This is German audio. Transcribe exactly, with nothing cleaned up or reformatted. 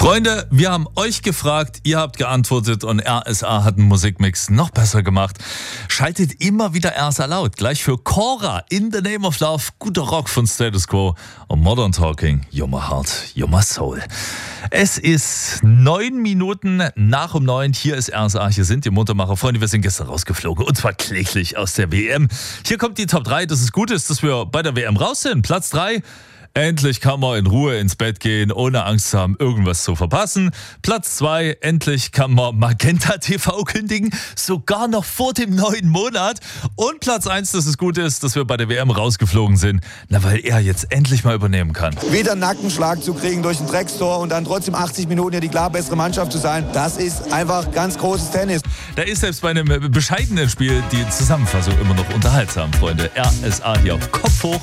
Freunde, wir haben euch gefragt, ihr habt geantwortet und R S A hat einen Musikmix noch besser gemacht. Schaltet immer wieder R S A laut. Gleich für Cora, In the Name of Love, guter Rock von Status Quo und Modern Talking, You're My Heart, You're My Soul. Es ist neun Minuten nach um neun. Hier ist R S A, hier sind die Muntermacher. Freunde, wir sind gestern rausgeflogen und zwar kläglich aus der W M. Hier kommt die Top drei. Das ist gut ist, dass wir bei der W M raus sind. Platz drei. Endlich kann man in Ruhe ins Bett gehen, ohne Angst zu haben, irgendwas zu verpassen. Platz zwei, endlich kann man Magenta T V kündigen, sogar noch vor dem neuen Monat. Und Platz eins, dass es gut ist, dass wir bei der W M rausgeflogen sind, na, weil er jetzt endlich mal übernehmen kann. Wieder einen Nackenschlag zu kriegen durch ein Dreckstor und dann trotzdem achtzig Minuten hier die klar bessere Mannschaft zu sein, das ist einfach ganz großes Tennis. Da ist selbst bei einem bescheidenen Spiel die Zusammenfassung immer noch unterhaltsam, Freunde. R S A hier auf Kopf hoch.